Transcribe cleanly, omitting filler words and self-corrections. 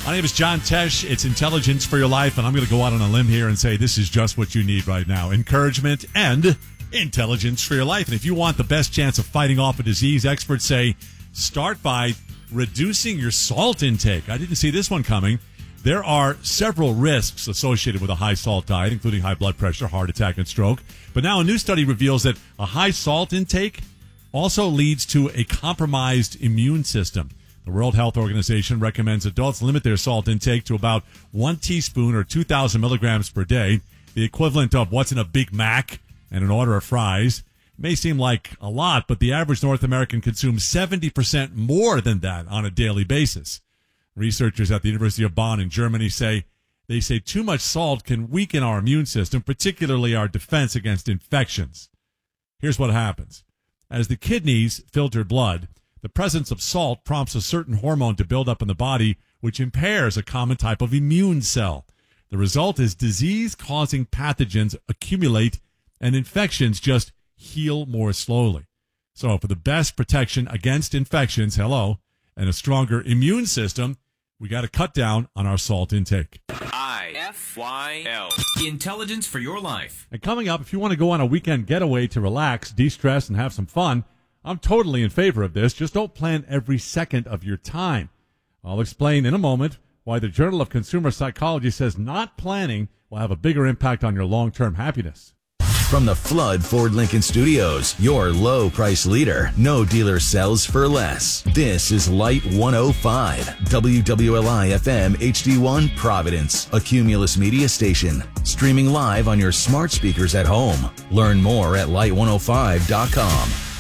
My name is John Tesh. It's Intelligence for Your Life, and I'm going to go out on a limb here and say this is just what you need right now. Encouragement and intelligence for your life. And if you want the best chance of fighting off a disease, experts say start by reducing your salt intake. I didn't see this one coming. There are several risks associated with a high salt diet, including high blood pressure, heart attack, and stroke. But now a new study reveals that a high salt intake also leads to a compromised immune system. The World Health Organization recommends adults limit their salt intake to about 1 teaspoon or 2,000 milligrams per day, the equivalent of what's in a Big Mac and an order of fries. It may seem like a lot, but the average North American consumes 70% more than that on a daily basis. Researchers at the University of Bonn in Germany say too much salt can weaken our immune system, particularly our defense against infections. Here's what happens. As the kidneys filter blood, the presence of salt prompts a certain hormone to build up in the body, which impairs a common type of immune cell. The result is disease-causing pathogens accumulate and infections just heal more slowly. So for the best protection against infections, and a stronger immune system, we got to cut down on our salt intake. IFYL. Intelligence for your life. And coming up, if you want to go on a weekend getaway to relax, de-stress, and have some fun, I'm totally in favor of this. Just don't plan every second of your time. I'll explain in a moment why the Journal of Consumer Psychology says not planning will have a bigger impact on your long-term happiness. From the Flood Ford Lincoln Studios, your low price leader. No dealer sells for less. This is Light 105, WWLI FM HD1 Providence, a Cumulus media station. Streaming live on your smart speakers at home. Learn more at light105.com.